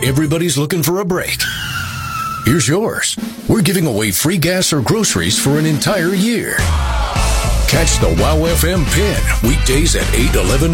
everybody's looking for a break. Here's yours. We're giving away free gas or groceries for an entire year. Catch the Wow FM Pin weekdays at 8, 11,